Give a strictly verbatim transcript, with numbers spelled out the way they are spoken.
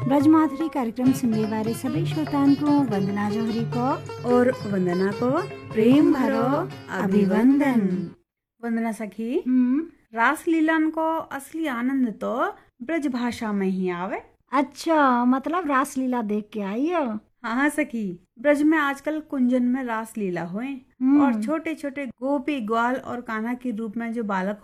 ब्रजमाधुरी कार्यक्रम सुनने वाले सभी श्रोताओं को वंदना जौहरी को और वंदना को प्रेम भरो अभिवंदन। वंदना सखी, हम्म, रास लीलन को असली आनंद तो ब्रज भाषा में ही आवे। अच्छा, मतलब रासलीला देख के आई हो? हाँ हाँ सखी, ब्रज में आजकल कुंजन में रास लीला हुए हम्म। और छोटे छोटे गोपी ग्वाल और कान्हा के रूप में जो बालक